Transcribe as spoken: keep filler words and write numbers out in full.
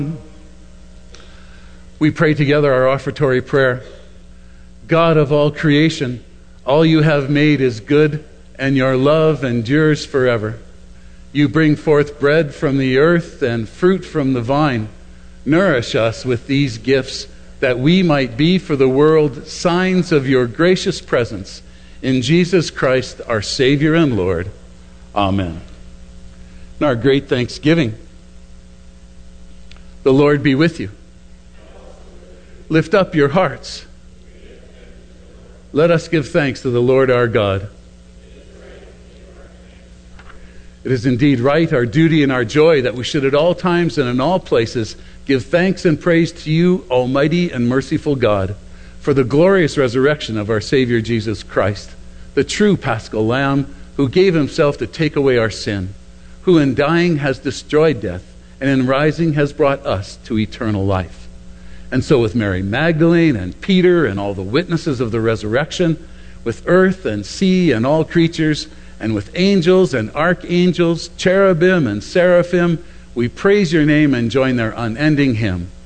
We pray together our offertory prayer. God of all creation, all you have made is good, and your love endures forever. You bring forth bread from the earth and fruit from the vine. Nourish us with these gifts, that we might be for the world signs of your gracious presence. In Jesus Christ, our Savior and Lord. Amen. And our great thanksgiving. The Lord be with you. Lift up your hearts. Let us give thanks to the Lord our God. It is indeed right, our duty and our joy, that we should at all times and in all places give thanks and praise to you, Almighty and merciful God, for the glorious resurrection of our Savior Jesus Christ, the true Paschal Lamb, who gave himself to take away our sin, who in dying has destroyed death, and in rising has brought us to eternal life. And so with Mary Magdalene and Peter and all the witnesses of the resurrection, with earth and sea and all creatures, and with angels and archangels, cherubim and seraphim, we praise your name and join their unending hymn.